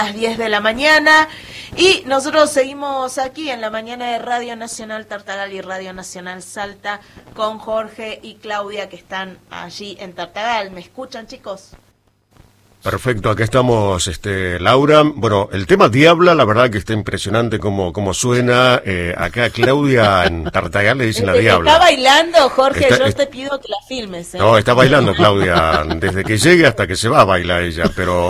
las 10 de la mañana y nosotros seguimos aquí en la mañana de Radio Nacional Tartagal y Radio Nacional Salta con Jorge y Claudia que están allí en Tartagal. ¿Me escuchan, chicos? Perfecto, acá estamos, Laura. Bueno, el tema Diabla, la verdad que está impresionante como suena. Acá Claudia en Tartagal le dicen la Diabla. Está bailando, Jorge, yo te pido que la filmes. No, está bailando Claudia, desde que llegue hasta que se va a bailar ella, pero